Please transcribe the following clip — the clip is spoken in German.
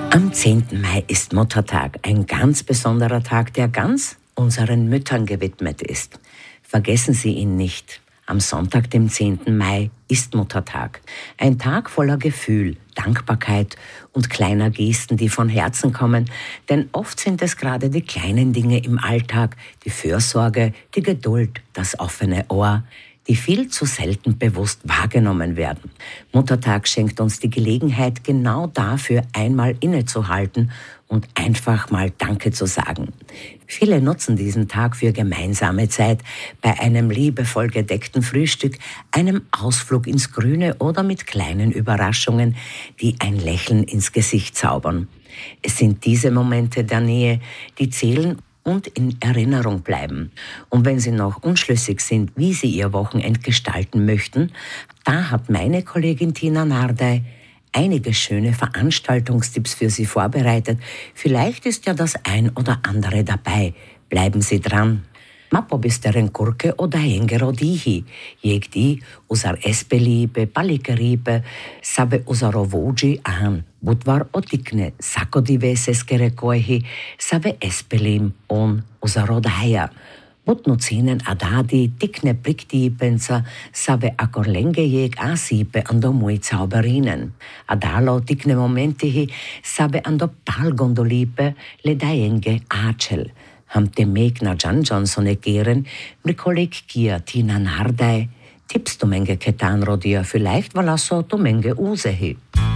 Am 10. Mai ist Muttertag, ein ganz besonderer Tag, der ganz unseren Müttern gewidmet ist. Vergessen Sie ihn nicht. Am Sonntag, dem 10. Mai, ist Muttertag. Ein Tag voller Gefühl, Dankbarkeit und kleiner Gesten, die von Herzen kommen. Denn oft sind es gerade die kleinen Dinge im Alltag, die Fürsorge, die Geduld, das offene Ohr, die viel zu selten bewusst wahrgenommen werden. Muttertag schenkt uns die Gelegenheit, genau dafür einmal innezuhalten und einfach mal Danke zu sagen. Viele nutzen diesen Tag für gemeinsame Zeit, bei einem liebevoll gedeckten Frühstück, einem Ausflug ins Grüne oder mit kleinen Überraschungen, die ein Lächeln ins Gesicht zaubern. Es sind diese Momente der Nähe, die zählen und in Erinnerung bleiben. Und wenn Sie noch unschlüssig sind, wie Sie Ihr Wochenend gestalten möchten, da hat meine Kollegin Tina Nardei einige schöne Veranstaltungstipps für Sie vorbereitet. Vielleicht ist ja das ein oder andere dabei. Bleiben Sie dran. Mapo bisteren kurke o dajengero dihi, jegdi usar espelibe, palikeribe, sabe usaro voji an, budvar otikne, sako diveses kerekoihi, sabe espelim on usaro daja. Butnucinen adadi, tikne priktipensa, sabe akorlenge jeg asipe ando mui zauberinen. Adalo tikne momentihi, sabe ando palgondolipe, le dajenge acel. Hamte Megna Jan Johnson egeren, mrikolik kia Tina Nardei, tips du menge ketan rodia, vielleicht valasso du menge usehi.